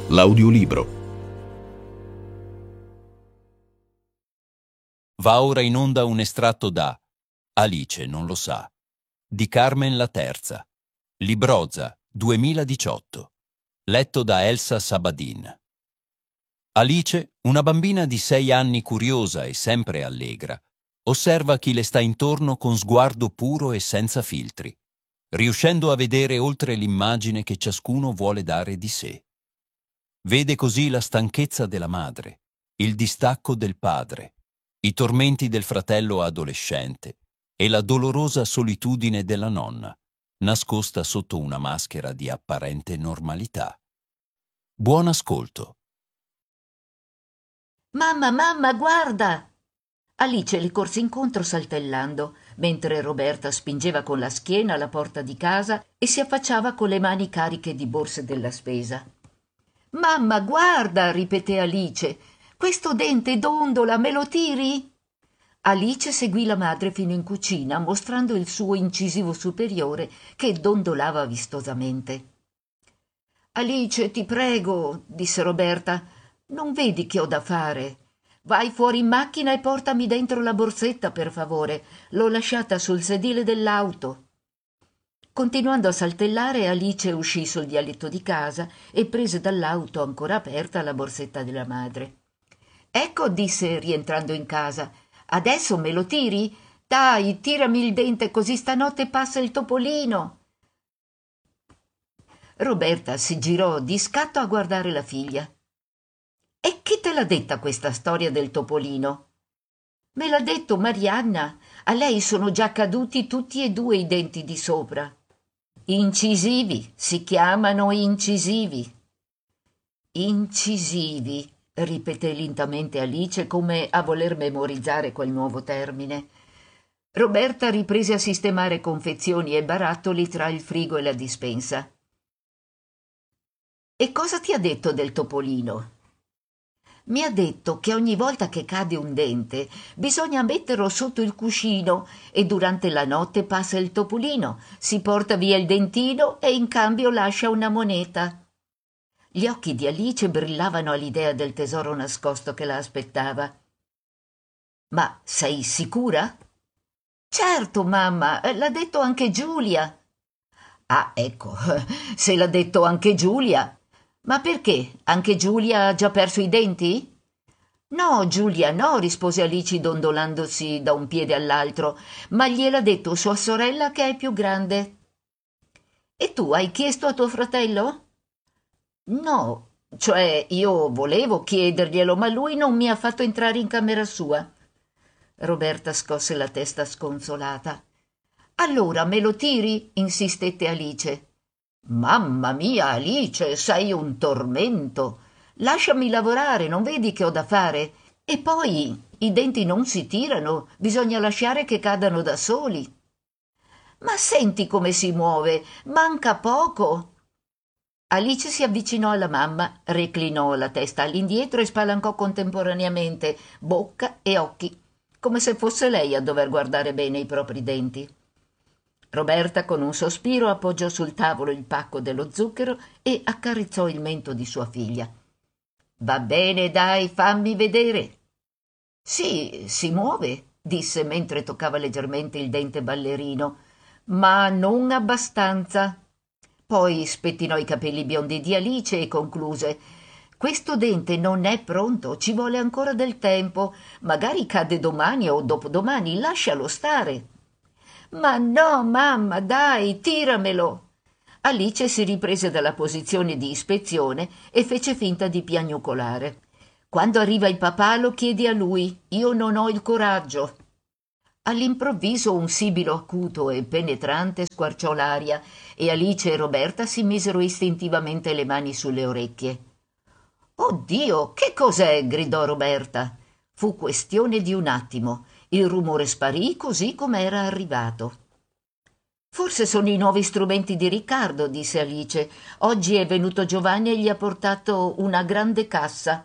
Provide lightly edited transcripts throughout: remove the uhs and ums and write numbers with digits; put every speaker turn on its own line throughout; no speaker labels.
L'audiolibro.
Va ora in onda un estratto da Alice non lo sa, di Carmen La Terza, Libroza 2018, letto da Elsa Sabadin. Alice, una bambina di 6 anni curiosa e sempre allegra, osserva chi le sta intorno con sguardo puro e senza filtri, riuscendo a vedere oltre l'immagine che ciascuno vuole dare di sé. Vede così la stanchezza della madre, il distacco del padre, i tormenti del fratello adolescente e la dolorosa solitudine della nonna, nascosta sotto una maschera di apparente normalità. Buon ascolto.
Mamma, guarda! Alice le corse incontro saltellando, mentre Roberta spingeva con la schiena la porta di casa e si affacciava con le mani cariche di borse della spesa. Mamma, guarda! Ripeté Alice. Questo dente dondola, me lo tiri? Alice seguì la madre fino in cucina, mostrando il suo incisivo superiore che dondolava vistosamente. Alice, ti prego, disse Roberta, non vedi che ho da fare? Vai fuori in macchina e portami dentro la borsetta, per favore. L'ho lasciata sul sedile dell'auto. Continuando a saltellare, Alice uscì sul vialetto di casa e prese dall'auto ancora aperta la borsetta della madre. Ecco, disse rientrando in casa, adesso me lo tiri? Dai, tirami il dente così stanotte passa il topolino. Roberta si girò di scatto a guardare la figlia. E chi te l'ha detta questa storia del topolino? Me l'ha detto Marianna. A lei sono già caduti tutti e due i denti di sopra. Incisivi, si chiamano incisivi. Incisivi, ripeté lentamente Alice come a voler memorizzare quel nuovo termine. Roberta riprese a sistemare confezioni e barattoli tra il frigo e la dispensa. E cosa ti ha detto del topolino? Mi ha detto che ogni volta che cade un dente bisogna metterlo sotto il cuscino e durante la notte passa il topolino, si porta via il dentino e in cambio lascia una moneta. Gli occhi di Alice brillavano all'idea del tesoro nascosto che la aspettava. Ma sei sicura? Certo, mamma, l'ha detto anche Giulia. Ah, ecco, se l'ha detto anche Giulia. Ma perché? Anche Giulia ha già perso i denti? No, Giulia, no, rispose Alice dondolandosi da un piede all'altro, ma gliel'ha detto sua sorella che è più grande. E tu hai chiesto a tuo fratello? No, cioè io volevo chiederglielo, ma lui non mi ha fatto entrare in camera sua. Roberta scosse la testa sconsolata. Allora me lo tiri? Insistette Alice. Mamma mia, Alice, sei un tormento. Lasciami lavorare, non vedi che ho da fare? E poi i denti non si tirano, bisogna lasciare che cadano da soli. Ma senti come si muove, manca poco. Alice si avvicinò alla mamma, reclinò la testa all'indietro e spalancò contemporaneamente bocca e occhi, come se fosse lei a dover guardare bene i propri denti. Roberta con un sospiro appoggiò sul tavolo il pacco dello zucchero e accarezzò il mento di sua figlia. Va bene, dai, fammi vedere. Sì, si muove, disse mentre toccava leggermente il dente ballerino, ma non abbastanza. Poi spettinò i capelli biondi di Alice e concluse: questo dente non è pronto, ci vuole ancora del tempo, magari cade domani o dopodomani, lascialo stare. Ma no, mamma, dai, tiramelo. Alice si riprese dalla posizione di ispezione e fece finta di piagnucolare. Quando arriva il papà lo chiedi a lui, io non ho il coraggio. All'improvviso un sibilo acuto e penetrante squarciò l'aria e Alice e Roberta si misero istintivamente le mani sulle orecchie. Oh Dio, che cos'è? Gridò Roberta. Fu questione di un attimo. Il rumore sparì così come era arrivato. Forse sono i nuovi strumenti di Riccardo, disse Alice. Oggi è venuto Giovanni e gli ha portato una grande cassa.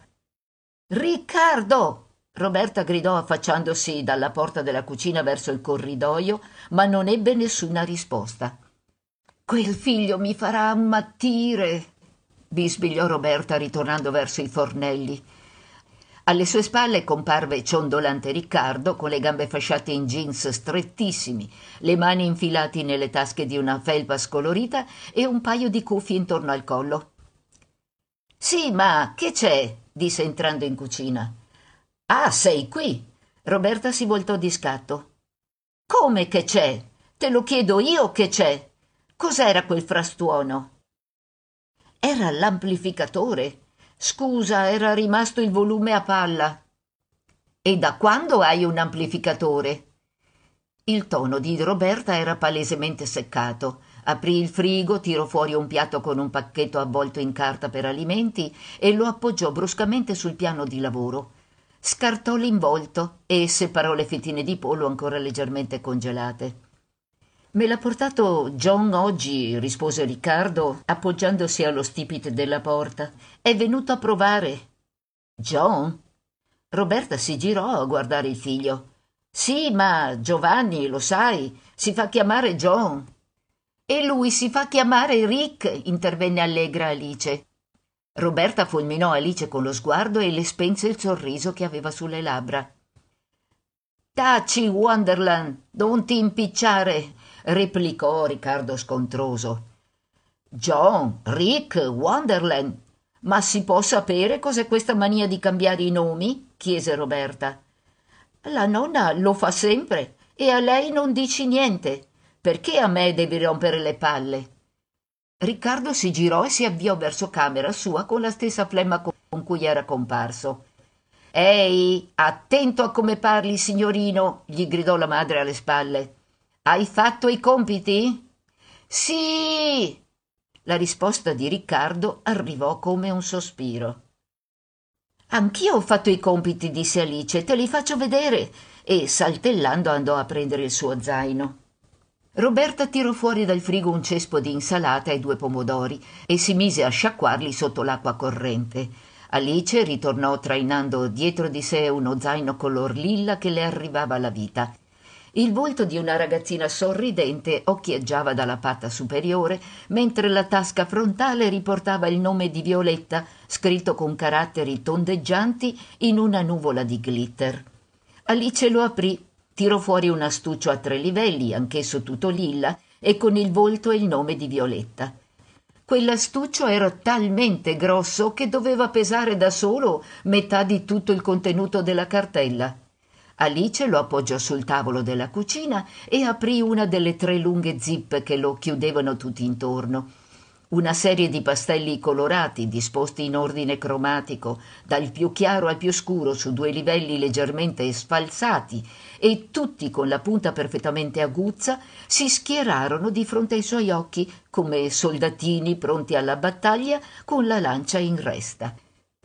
Riccardo! Roberta gridò affacciandosi dalla porta della cucina verso il corridoio, ma non ebbe nessuna risposta. Quel figlio mi farà ammattire. bisbigliò Roberta ritornando verso i fornelli. Alle sue spalle comparve ciondolante Riccardo, con le gambe fasciate in jeans strettissimi, le mani infilati nelle tasche di una felpa scolorita e un paio di cuffie intorno al collo. «Sì, ma che c'è?» disse entrando in cucina. «Ah, sei qui!» Roberta si voltò di scatto. «Come che c'è? Te lo chiedo io che c'è! Cos'era quel frastuono?» «Era l'amplificatore. Scusa, era rimasto il volume a palla». «E da quando hai un amplificatore?» Il tono di Roberta era palesemente seccato. Aprì il frigo, tirò fuori un piatto con un pacchetto avvolto in carta per alimenti e lo appoggiò bruscamente sul piano di lavoro. Scartò l'involto e separò le fettine di pollo ancora leggermente congelate. «Me l'ha portato John oggi», rispose Riccardo, appoggiandosi allo stipite della porta. «È venuto a provare». «John?» Roberta si girò a guardare il figlio. «Sì, ma Giovanni, lo sai, si fa chiamare John». «E lui si fa chiamare Rick», intervenne allegra Alice. Roberta fulminò Alice con lo sguardo e le spense il sorriso che aveva sulle labbra. «Taci, Wonderland, non ti impicciare», replicò Riccardo scontroso. «John, Rick, Wonderland, ma si può sapere cos'è questa mania di cambiare i nomi?» chiese Roberta. «La nonna lo fa sempre e a lei non dici niente. Perché a me devi rompere le palle?» Riccardo si girò e si avviò verso camera sua con la stessa flemma con cui era comparso. «Ehi, attento a come parli, signorino!» gli gridò la madre alle spalle. «Hai fatto i compiti?» «Sì!» La risposta di Riccardo arrivò come un sospiro. «Anch'io ho fatto i compiti», disse Alice, «te li faccio vedere», e saltellando andò a prendere il suo zaino. Roberta tirò fuori dal frigo un cespo di insalata e 2 pomodori e si mise a sciacquarli sotto l'acqua corrente. Alice ritornò trainando dietro di sé uno zaino color lilla che le arrivava alla vita. Il volto di una ragazzina sorridente occhieggiava dalla patta superiore, mentre la tasca frontale riportava il nome di Violetta, scritto con caratteri tondeggianti in una nuvola di glitter. Alice lo aprì, tirò fuori un astuccio a 3 livelli, anch'esso tutto lilla, e con il volto e il nome di Violetta. Quell'astuccio era talmente grosso che doveva pesare da solo metà di tutto il contenuto della cartella. Alice lo appoggiò sul tavolo della cucina e aprì una delle 3 lunghe zip che lo chiudevano tutti intorno. Una serie di pastelli colorati disposti in ordine cromatico, dal più chiaro al più scuro su 2 livelli leggermente sfalsati e tutti con la punta perfettamente aguzza, si schierarono di fronte ai suoi occhi come soldatini pronti alla battaglia con la lancia in resta.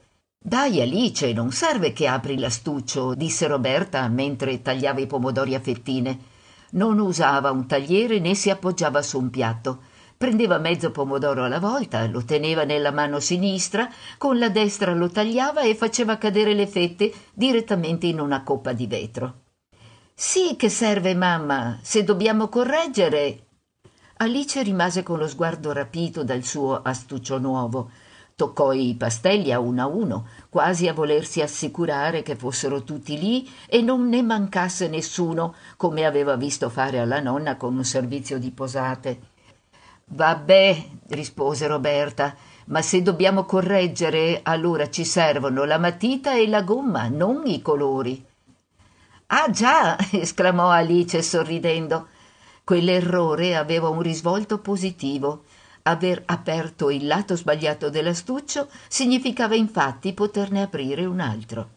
«Dai, Alice, non serve che apri l'astuccio», disse Roberta mentre tagliava i pomodori a fettine. Non usava un tagliere né si appoggiava su un piatto. Prendeva mezzo pomodoro alla volta, lo teneva nella mano sinistra, con la destra lo tagliava e faceva cadere le fette direttamente in una coppa di vetro. «Sì che serve, mamma, se dobbiamo correggere». Alice rimase con lo sguardo rapito dal suo astuccio nuovo. Toccò i pastelli a uno, quasi a volersi assicurare che fossero tutti lì e non ne mancasse nessuno, come aveva visto fare alla nonna con un servizio di posate. «Vabbè», rispose Roberta, «ma se dobbiamo correggere, allora ci servono la matita e la gomma, non i colori». «Ah già!» esclamò Alice sorridendo. Quell'errore aveva un risvolto positivo. Aver aperto il lato sbagliato dell'astuccio significava infatti poterne aprire un altro.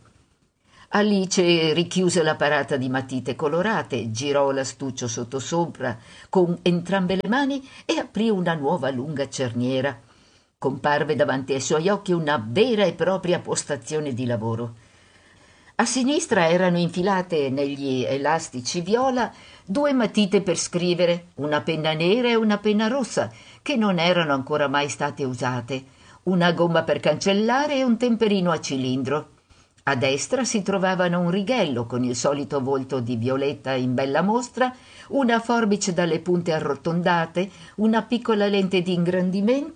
Alice richiuse la parata di matite colorate, girò l'astuccio sottosopra con entrambe le mani e aprì una nuova lunga cerniera. Comparve davanti ai suoi occhi una vera e propria postazione di lavoro. A sinistra erano infilate negli elastici viola 2 matite per scrivere, una penna nera e una penna rossa, che non erano ancora mai state usate, una gomma per cancellare e un temperino a cilindro. A destra si trovavano un righello con il solito volto di Violetta in bella mostra, una forbice dalle punte arrotondate, una piccola lente di ingrandimento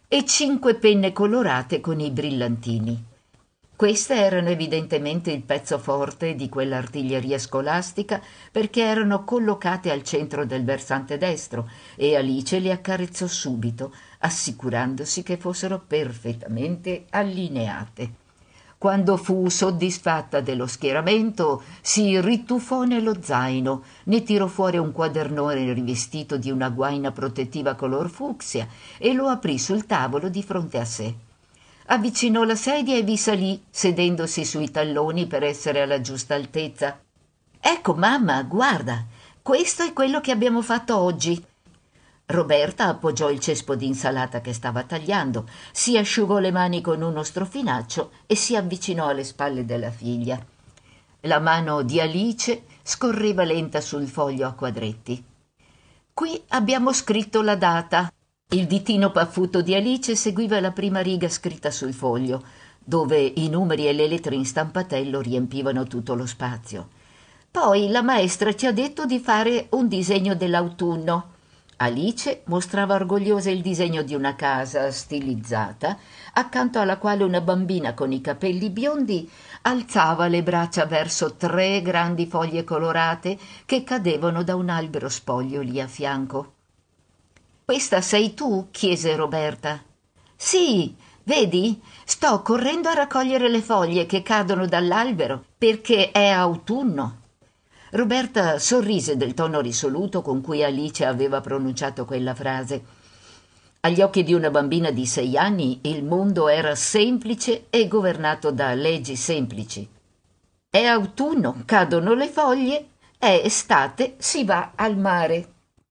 e 5 penne colorate con i brillantini. Queste erano evidentemente il pezzo forte di quell'artiglieria scolastica, perché erano collocate al centro del versante destro e Alice le accarezzò subito, assicurandosi che fossero perfettamente allineate. Quando fu soddisfatta dello schieramento, si rituffò nello zaino, ne tirò fuori un quadernone rivestito di una guaina protettiva color fucsia e lo aprì sul tavolo di fronte a sé. Avvicinò la sedia e vi salì, sedendosi sui talloni per essere alla giusta altezza. «Ecco, mamma, guarda, questo è quello che abbiamo fatto oggi». Roberta appoggiò il cespo di insalata che stava tagliando, si asciugò le mani con uno strofinaccio e si avvicinò alle spalle della figlia. La mano di Alice scorreva lenta sul foglio a quadretti. «Qui abbiamo scritto la data». Il ditino paffuto di Alice seguiva la prima riga scritta sul foglio, dove i numeri e le lettere in stampatello riempivano tutto lo spazio. «Poi la maestra ci ha detto di fare un disegno dell'autunno». Alice mostrava orgogliosa il disegno di una casa stilizzata, accanto alla quale una bambina con i capelli biondi alzava le braccia verso 3 grandi foglie colorate che cadevano da un albero spoglio lì a fianco. «Questa sei tu?» chiese Roberta. «Sì, vedi? Sto correndo a raccogliere le foglie che cadono dall'albero perché è autunno». Roberta sorrise del tono risoluto con cui Alice aveva pronunciato quella frase. Agli occhi di una bambina di 6 anni il mondo era semplice e governato da leggi semplici. È autunno, cadono le foglie, è estate, si va al mare.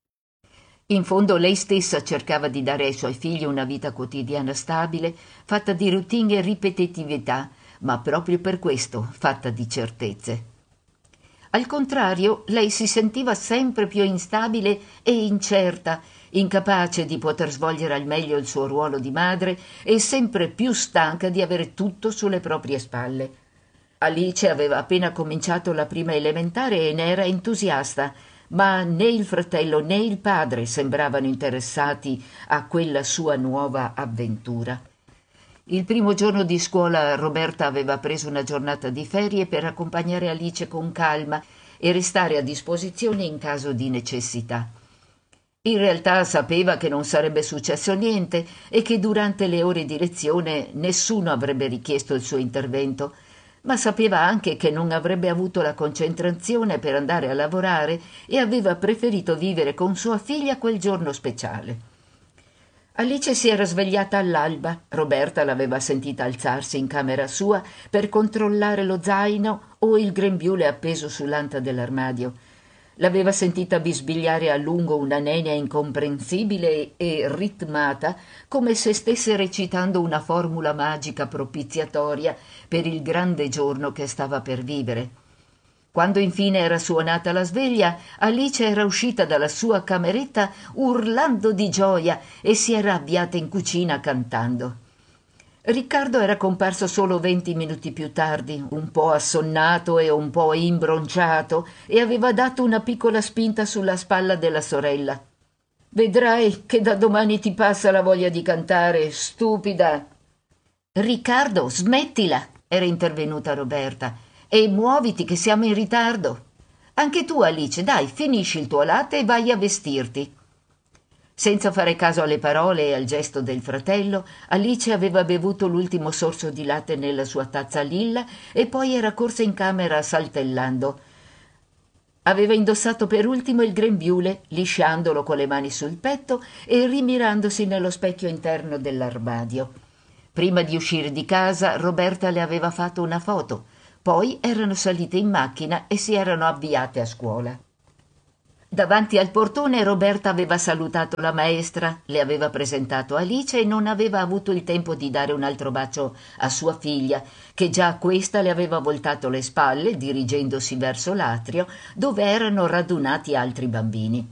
In fondo lei stessa cercava di dare ai suoi figli una vita quotidiana stabile, fatta di routine e ripetitività, ma proprio per questo fatta di certezze. Al contrario, lei si sentiva sempre più instabile e incerta, incapace di poter svolgere al meglio il suo ruolo di madre e sempre più stanca di avere tutto sulle proprie spalle. Alice aveva appena cominciato la prima elementare e ne era entusiasta, ma né il fratello né il padre sembravano interessati a quella sua nuova avventura. Il primo giorno di scuola Roberta aveva preso una giornata di ferie per accompagnare Alice con calma e restare a disposizione in caso di necessità. In realtà sapeva che non sarebbe successo niente e che durante le ore di lezione nessuno avrebbe richiesto il suo intervento, ma sapeva anche che non avrebbe avuto la concentrazione per andare a lavorare e aveva preferito vivere con sua figlia quel giorno speciale. Alice si era svegliata all'alba. Roberta l'aveva sentita alzarsi in camera sua per controllare lo zaino o il grembiule appeso sull'anta dell'armadio. L'aveva sentita bisbigliare a lungo una nenia incomprensibile e ritmata, come se stesse recitando una formula magica propiziatoria per il grande giorno che stava per vivere. Quando infine era suonata la sveglia, Alice era uscita dalla sua cameretta urlando di gioia e si era avviata in cucina cantando. Riccardo era comparso solo 20 minuti più tardi, un po' assonnato e un po' imbronciato, e aveva dato una piccola spinta sulla spalla della sorella. «Vedrai che da domani ti passa la voglia di cantare, stupida!» «Riccardo, smettila!» era intervenuta Roberta. «E muoviti che siamo in ritardo!» «Anche tu, Alice, dai, finisci il tuo latte e vai a vestirti!» Senza fare caso alle parole e al gesto del fratello, Alice aveva bevuto l'ultimo sorso di latte nella sua tazza lilla e poi era corsa in camera saltellando. Aveva indossato per ultimo il grembiule, lisciandolo con le mani sul petto e rimirandosi nello specchio interno dell'armadio. Prima di uscire di casa, Roberta le aveva fatto una foto. Poi erano salite in macchina e si erano avviate a scuola. Davanti al portone Roberta aveva salutato la maestra, le aveva presentato Alice e non aveva avuto il tempo di dare un altro bacio a sua figlia, che già questa le aveva voltato le spalle, dirigendosi verso l'atrio, dove erano radunati altri bambini.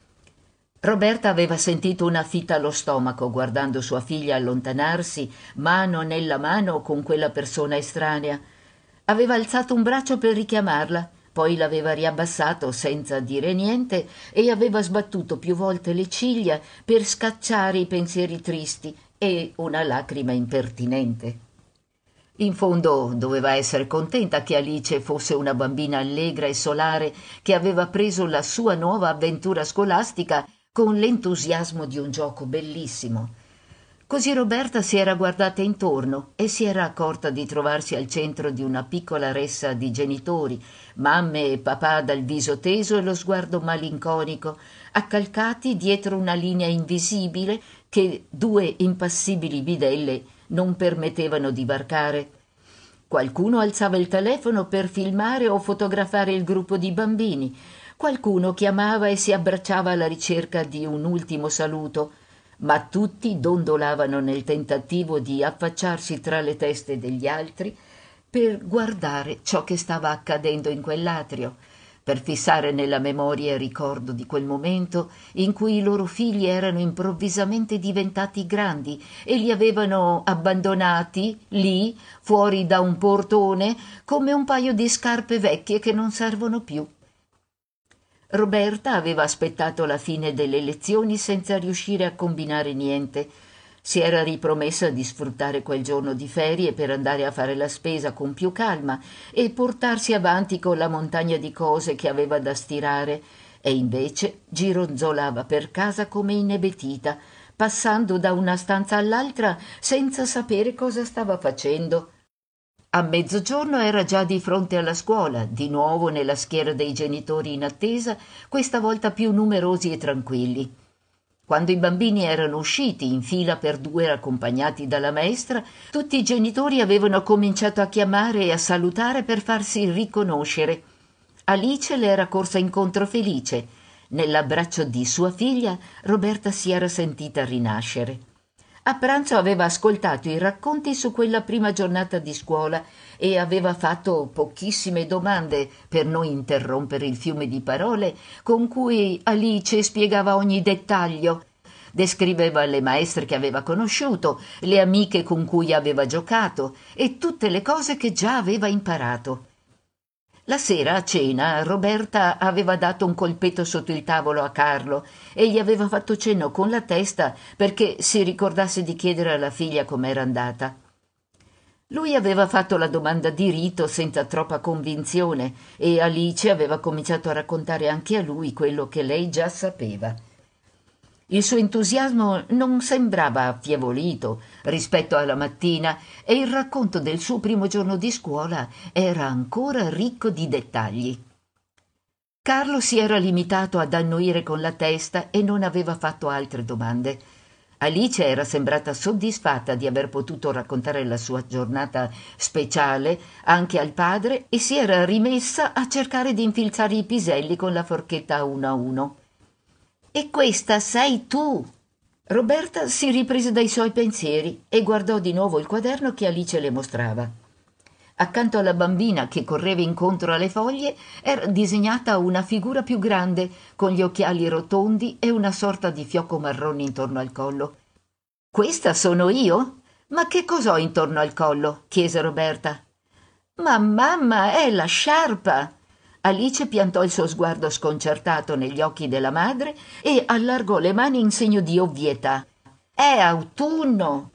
Roberta aveva sentito una fita allo stomaco guardando sua figlia allontanarsi, mano nella mano con quella persona estranea. Aveva alzato un braccio per richiamarla, poi l'aveva riabbassato senza dire niente e aveva sbattuto più volte le ciglia per scacciare i pensieri tristi e una lacrima impertinente. In fondo doveva essere contenta che Alice fosse una bambina allegra e solare che aveva preso la sua nuova avventura scolastica con l'entusiasmo di un gioco bellissimo. Così Roberta si era guardata intorno e si era accorta di trovarsi al centro di una piccola ressa di genitori, mamme e papà dal viso teso e lo sguardo malinconico, accalcati dietro una linea invisibile che due impassibili bidelle non permettevano di varcare. Qualcuno alzava il telefono per filmare o fotografare il gruppo di bambini, qualcuno chiamava e si abbracciava alla ricerca di un ultimo saluto, ma tutti dondolavano nel tentativo di affacciarsi tra le teste degli altri per guardare ciò che stava accadendo in quell'atrio, per fissare nella memoria il ricordo di quel momento in cui i loro figli erano improvvisamente diventati grandi e li avevano abbandonati lì, fuori da un portone, come un paio di scarpe vecchie che non servono più. Roberta aveva aspettato la fine delle lezioni senza riuscire a combinare niente. Si era ripromessa di sfruttare quel giorno di ferie per andare a fare la spesa con più calma e portarsi avanti con la montagna di cose che aveva da stirare, e invece gironzolava per casa come inebetita, passando da una stanza all'altra senza sapere cosa stava facendo. A mezzogiorno era già di fronte alla scuola, di nuovo nella schiera dei genitori in attesa, questa volta più numerosi e tranquilli. Quando i bambini erano usciti in fila per due accompagnati dalla maestra, tutti i genitori avevano cominciato a chiamare e a salutare per farsi riconoscere. Alice le era corsa incontro felice. Nell'abbraccio di sua figlia, Roberta si era sentita rinascere. A pranzo aveva ascoltato i racconti su quella prima giornata di scuola e aveva fatto pochissime domande per non interrompere il fiume di parole con cui Alice spiegava ogni dettaglio. Descriveva le maestre che aveva conosciuto, le amiche con cui aveva giocato e tutte le cose che già aveva imparato. La sera a cena Roberta aveva dato un colpetto sotto il tavolo a Carlo e gli aveva fatto cenno con la testa perché si ricordasse di chiedere alla figlia com'era andata. Lui aveva fatto la domanda di rito senza troppa convinzione e Alice aveva cominciato a raccontare anche a lui quello che lei già sapeva. Il suo entusiasmo non sembrava affievolito rispetto alla mattina e il racconto del suo primo giorno di scuola era ancora ricco di dettagli. Carlo si era limitato ad annuire con la testa e non aveva fatto altre domande. Alice era sembrata soddisfatta di aver potuto raccontare la sua giornata speciale anche al padre e si era rimessa a cercare di infilzare i piselli con la forchetta a uno. «E questa sei tu!» Roberta si riprese dai suoi pensieri e guardò di nuovo il quaderno che Alice le mostrava. Accanto alla bambina che correva incontro alle foglie era disegnata una figura più grande con gli occhiali rotondi e una sorta di fiocco marrone intorno al collo. «Questa sono io? Ma che cos'ho intorno al collo?» chiese Roberta. «Ma mamma, è la sciarpa!» Alice piantò il suo sguardo sconcertato negli occhi della madre e allargò le mani in segno di ovvietà. «È autunno!»